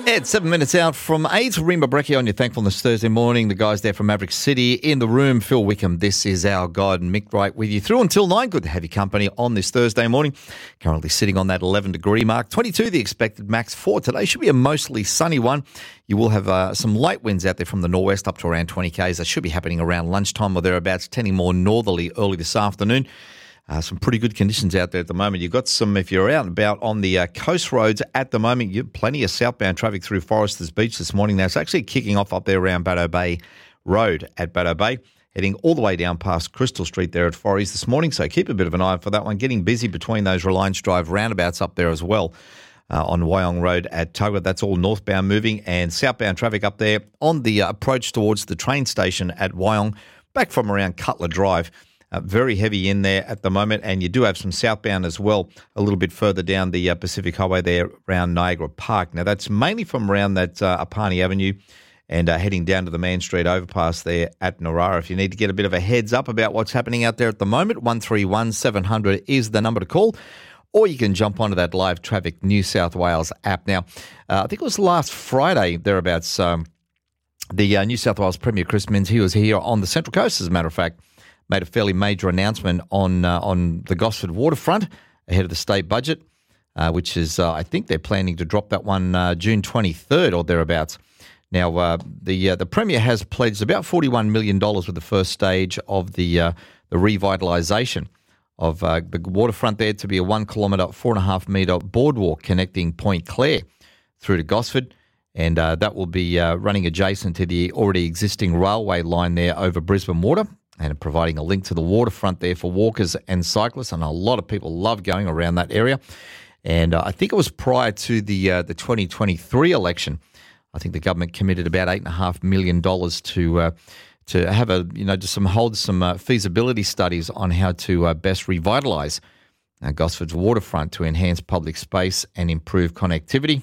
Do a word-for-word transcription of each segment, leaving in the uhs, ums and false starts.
It's seven minutes out from eight. Rima Brecchi on your Thankfulness Thursday morning. The guys there from Maverick City in the room. Phil Wickham, this is our guide, and Mick Wright with you through until nine. Good to have you company on this Thursday morning. Currently sitting on that eleven degree mark. twenty-two the expected max for today. Should be a mostly sunny one. You will have uh, some light winds out there from the northwest up to around twenty kays. That should be happening around lunchtime or thereabouts, tending more northerly early this afternoon. Uh, some pretty good conditions out there at the moment. You've got some, if you're out and about on the uh, coast roads at the moment, you have plenty of southbound traffic through Foresters Beach this morning. Now, it's actually kicking off up there around Baddo Bay Road at Baddo Bay, heading all the way down past Crystal Street there at Forries this morning. So keep a bit of an eye out for that one. Getting busy between those Reliance Drive roundabouts up there as well uh, on Wyong Road at Tuggerah. That's all northbound moving, and southbound traffic up there on the uh, approach towards the train station at Wyong, back from around Cutler Drive. Uh, very heavy in there at the moment, and you do have some southbound as well a little bit further down the uh, Pacific Highway there around Niagara Park. Now, that's mainly from around that uh, Apani Avenue and uh, heading down to the Man Street overpass there at Narara. If you need to get a bit of a heads up about what's happening out there at the moment, one three one seven hundred is the number to call, or you can jump onto that Live Traffic New South Wales app. Now, uh, I think it was last Friday thereabouts, um, the uh, New South Wales Premier Chris Minns, he was here on the Central Coast, as a matter of fact, made a fairly major announcement on uh, on the Gosford waterfront ahead of the state budget, uh, which is, uh, I think they're planning to drop that one uh, June twenty-third or thereabouts. Now, uh, the uh, the Premier has pledged about forty-one million dollars with the first stage of the uh, the revitalisation of uh, the waterfront there to be a one kilometre, four and a half metre boardwalk connecting Point Clare through to Gosford. And uh, that will be uh, running adjacent to the already existing railway line there over Brisbane Water, and providing a link to the waterfront there for walkers and cyclists. And a lot of people love going around that area. And uh, I think it was prior to the uh, the twenty twenty-three election. I think the government committed about eight and a half million dollars to uh, to have a you know just some hold some uh, feasibility studies on how to uh, best revitalise uh, Gosford's waterfront to enhance public space and improve connectivity.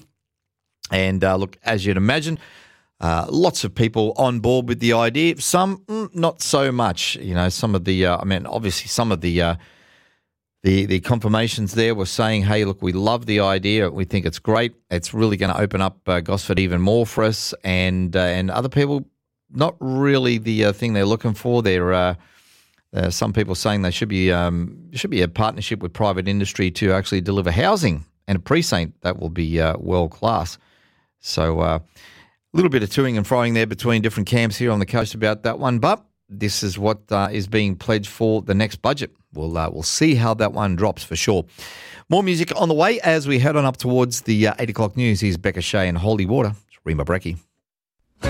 And uh, look, as you'd imagine, Uh, lots of people on board with the idea. Some mm, not so much. You know, some of the. Uh, I mean, obviously, some of the uh, the the confirmations there were saying, "Hey, look, we love the idea. We think it's great. It's really going to open up uh, Gosford even more for us." And uh, and other people, not really the uh, thing they're looking for. They're uh, uh, some people saying they should be um, should be a partnership with private industry to actually deliver housing and a precinct that will be uh, world class. So. Uh, A little bit of toing and froing there between different camps here on the coast about that one, but this is what uh, is being pledged for the next budget. We'll uh, we'll see how that one drops for sure. More music on the way as we head on up towards the uh, eight o'clock news. Here's Becca Shea and Holy Water. It's Rima Brecchi.